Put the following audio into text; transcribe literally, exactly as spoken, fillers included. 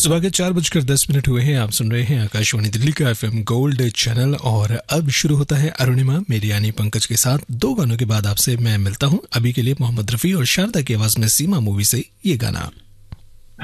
सुबह के चार बजकर दस मिनट हुए हैं। आप सुन रहे हैं आकाशवाणी दिल्ली का एफएम गोल्ड चैनल और अब शुरू होता है अरुणिमा मेरी यानी पंकज के साथ। दो गानों के बाद आपसे मैं मिलता हूं। अभी के लिए मोहम्मद रफी और शारदा की आवाज में सीमा मूवी से ये गाना।